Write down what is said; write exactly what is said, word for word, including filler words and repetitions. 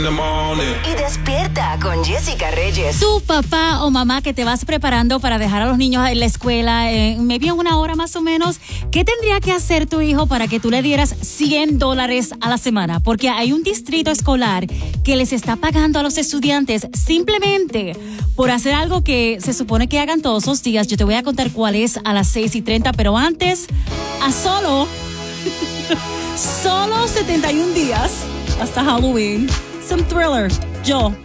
Y despierta con Jessica Reyes. Tu papá o mamá que te vas preparando para dejar a los niños en la escuela, eh, maybe en una hora más o menos, ¿qué tendría que hacer tu hijo para que tú le dieras cien dólares a la semana? Porque hay un distrito escolar que les está pagando a los estudiantes simplemente por hacer algo que se supone que hagan todos los días. Yo te voy a contar cuál es a las seis y treinta, pero antes, a solo, solo setenta y un días hasta Halloween. Some Thriller. Yo.